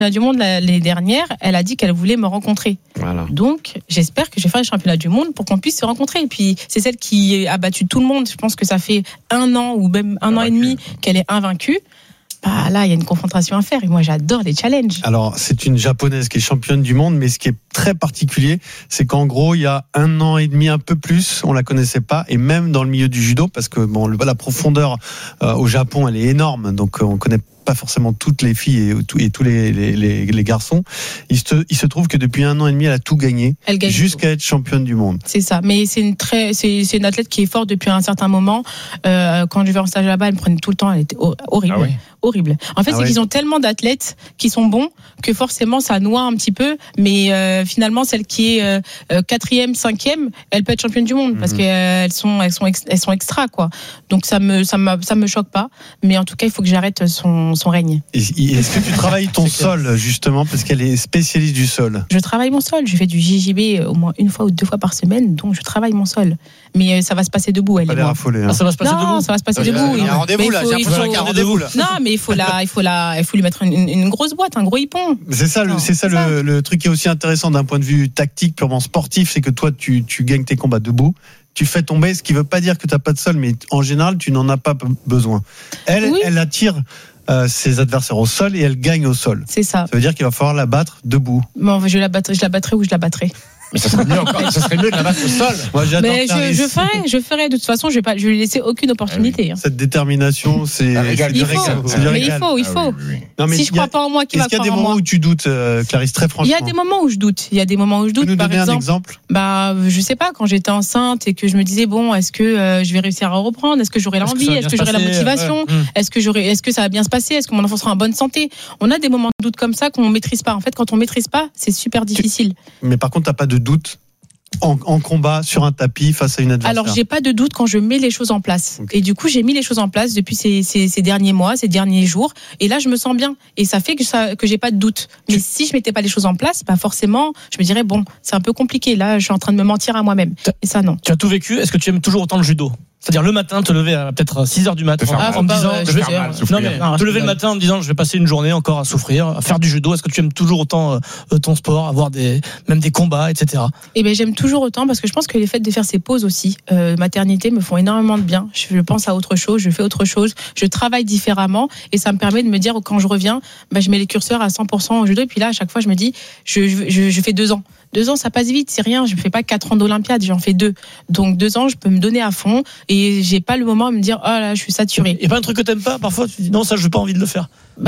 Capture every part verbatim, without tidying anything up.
du monde l'année dernière, elle a dit qu'elle voulait me rencontrer. Voilà. Donc, j'espère que je vais faire les championnats du monde pour qu'on puisse se rencontrer. Et puis, c'est celle qui a battu tout le monde. Je pense que ça fait un an ou même un an et demi qu'elle est invaincue. Bah là, il y a une confrontation à faire et moi j'adore les challenges. Alors, c'est une japonaise qui est championne du monde, mais ce qui est très particulier, c'est qu'en gros, il y a un an et demi, un peu plus, on la connaissait pas, et même dans le milieu du judo, parce que bon, la profondeur euh, au Japon, elle est énorme, donc euh, on connaît pas forcément toutes les filles et, et tous les, les, les, les garçons. Il se, il se trouve que depuis un an et demi, elle a tout gagné, elle gagne jusqu'à tout. Être championne du monde. C'est ça, mais c'est une très, c'est, c'est une athlète qui est forte depuis un certain moment. Euh, quand je vais en stage là-bas, elle me prenait tout le temps, elle était horrible, ah oui. horrible. En fait, ah c'est oui. qu'ils ont tellement d'athlètes qui sont bons que forcément ça noie un petit peu, mais euh, finalement celle qui est euh, quatrième, cinquième, elle peut être championne du monde mm-hmm. parce qu'elles sont, elles sont, ex, elles sont extra quoi. Donc ça me, ça me, ça me choque pas, mais en tout cas il faut que j'arrête son son règne. Est-ce que tu travailles ton sol justement parce qu'elle est spécialiste du sol? Je travaille mon sol, je fais du J J B au moins une fois ou deux fois par semaine, donc je travaille mon sol. Mais ça va se passer debout, elle. Pas l'air affolé, hein. Ah, ça va se passer non, debout. ça va se passer ah, debout. Il y a un rendez-vous là, j'ai l'impression qu'il y a un rendez-vous là. Non, mais il faut la, il faut la, il faut lui mettre une, une grosse boîte, un gros hippon. C'est ça, le, c'est ça, c'est ça. Le, le truc qui est aussi intéressant d'un point de vue tactique, purement sportif, c'est que toi, tu, tu gagnes tes combats debout. Tu fais tomber, ce qui ne veut pas dire que tu n'as pas de sol, mais en général, tu n'en as pas besoin. Elle, oui. elle attire euh, ses adversaires au sol et elle gagne au sol. C'est ça. Ça veut dire qu'il va falloir la battre debout. Bon, je la battrai, je la battrai ou je la battrai. Mais ça serait mieux encore, ça serait mieux de la battre au sol. Moi, j'adore mais je, je ferai, je ferai. De toute façon, je vais pas, je vais lui laisser aucune opportunité. Ah oui. Cette détermination, c'est. Ah, régal, il faut, c'est mais il faut, il faut. Ah, oui, oui. Non, mais si je crois pas en moi, qui va croire en moi? Est-ce qu'il y a des moments où tu doutes, euh, Clarisse, très franchement? Il y a des moments où je doute. Il y a des moments où je doute. Tu peux nous par donner exemple, un exemple? Bah, je sais pas. Quand j'étais enceinte et que je me disais bon, est-ce que euh, je vais réussir à reprendre? Est-ce que j'aurai l'envie? Est-ce que j'aurai la motivation? Est-ce que j'aurai, est-ce que ça va bien se passer? Est-ce que mon enfant sera en bonne santé? On a des moments de doute comme ça qu'on maîtrise pas. En fait, quand on maîtrise pas, c'est super difficile. Mais par contre, t'as pas de doute? En, en combat sur un tapis face à une adversaire? Alors j'ai pas de doute quand je mets les choses en place. Okay. Et du coup j'ai mis les choses en place depuis ces, ces, ces derniers mois, ces derniers jours. Et là je me sens bien. Et ça fait que, ça, que j'ai pas de doute. Mais tu... si je mettais pas les choses en place, bah forcément je me dirais bon c'est un peu compliqué. Là je suis en train de me mentir à moi-même. Et ça non. Tu as tout vécu. Est-ce que tu aimes toujours autant le judo? C'est-à-dire le matin, te lever à peut-être six heures du matin ah, en me disant, euh, je vais, mal, non mais non, te lever le matin en me disant, je vais passer une journée encore à souffrir, à faire du judo. Est-ce que tu aimes toujours autant euh, ton sport, avoir des, même des combats, et cetera. Eh ben j'aime toujours autant parce que je pense que les faits de faire ces pauses aussi, euh, maternité, me font énormément de bien. Je pense à autre chose, je fais autre chose, je travaille différemment et ça me permet de me dire quand je reviens, bah, je mets les curseurs à cent pour cent au judo et puis là à chaque fois je me dis, je, je, je fais deux ans. Deux ans, ça passe vite, c'est rien. Je ne fais pas quatre ans d'Olympiade, j'en fais deux. Donc deux ans, je peux me donner à fond et j'ai pas le moment à me dire, oh là, je suis saturée. Il y a pas un truc que t'aimes pas parfois? Tu dis non, ça, je n'ai pas envie de le faire.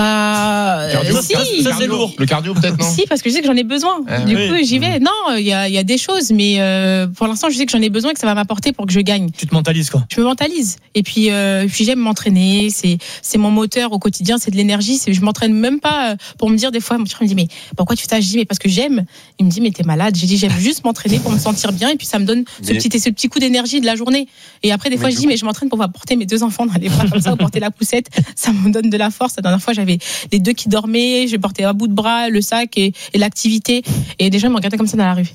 Bah, cardio, euh, si. Ça, ça c'est lourd. Le cardio peut-être non. Si, parce que je sais que j'en ai besoin. Ah, du oui. coup, j'y vais. Non, il y a, il y a des choses, mais euh, pour l'instant, je sais que j'en ai besoin et que ça va m'apporter pour que je gagne. Tu te mentalises quoi? Je me mentalise. Et puis, euh, puis j'aime m'entraîner. C'est, c'est mon moteur au quotidien, c'est de l'énergie. C'est, je m'entraîne même pas pour me dire des fois. Mon frère me dit mais pourquoi tu fais ça? Je dis mais parce que j'aime. Il me dit mais t'es malade. J'ai dit j'aime juste m'entraîner pour me sentir bien et puis ça me donne ce mais... petit, ce petit coup d'énergie de la journée. Et après des fois mais je dis mais je m'entraîne pour porter mes deux enfants dans les bras comme ça, ou porter la poussette. Ça me donne de la force. La dernière fois j'avais les deux qui dormaient, je portais un bout de bras, le sac et, et l'activité. Et des gens me regardaient comme ça dans la rue.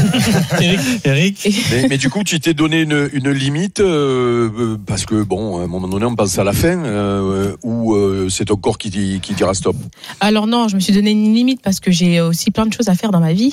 Eric, Eric. Et... Mais, mais du coup, tu t'es donné une, une limite euh, parce que bon, à un moment donné, on passe à la fin euh, ou euh, c'est ton corps qui, dit, qui dira stop. Alors non, je me suis donné une limite parce que j'ai aussi plein de choses à faire dans ma vie.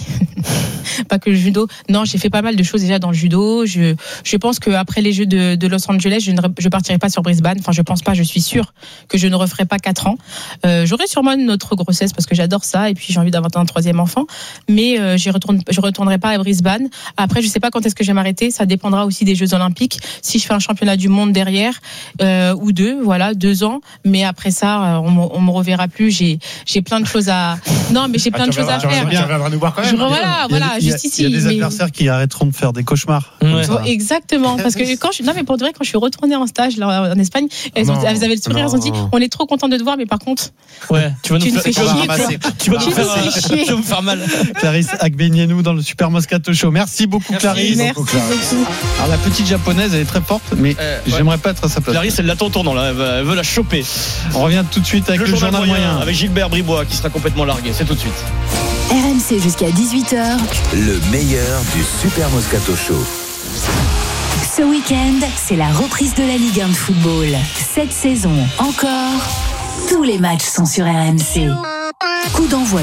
Pas que le judo. Non, j'ai fait pas mal de choses déjà dans le judo. Je, je pense qu'après les Jeux de, de Los Angeles, je ne je partirai pas sur Brisbane. Enfin, je pense pas, je suis sûre que je ne referai pas quatre ans. Euh, j'aurai sûrement une autre grossesse parce que j'adore ça et puis j'ai envie d'avoir un troisième enfant. Mais euh, j'y retourne, je retournerai pas à Brisbane. Après, je sais pas quand est-ce que je vais m'arrêter. Ça dépendra aussi des Jeux Olympiques. Si je fais un championnat du monde derrière euh, ou deux, voilà, deux ans. Mais après ça, on, on me reverra plus. J'ai, j'ai plein de choses à. Non, mais j'ai plein ah, de choses à faire. Tu reviendras nous voir quand même. Je, voilà, voilà, il y a, juste ici. Il y a des mais... adversaires qui arrêteront de faire des cauchemars. Ouais. Exactement, parce que quand je, non mais pour de vrai, quand je suis retournée en stage là, en Espagne, elles, ont, elles avaient le sourire, elles ont dit, on est trop contents de te voir, mais par contre, ouais, tu vas nous tu faire, fais chier, tu vas nous faire, chier. Tu vas me faire mal. Clarisse Agbenienou dans le Super Moscato Show. Merci beaucoup, Merci, Clarisse. Merci beaucoup. Alors la petite japonaise, elle est très forte, mais euh, j'aimerais ouais. pas être à sa place. Clarisse, elle l'attend au tournant là, elle veut, elle veut la choper. On revient tout de suite avec le, le journal, journal moyen, moyen avec Gilbert Bribois qui sera complètement largué. C'est tout de suite. R M C jusqu'à dix-huit heures. Le meilleur du Super Moscato Show. Ce week-end, c'est la reprise de la Ligue un de football. Cette saison encore, tous les matchs sont sur R M C. Coup d'envoi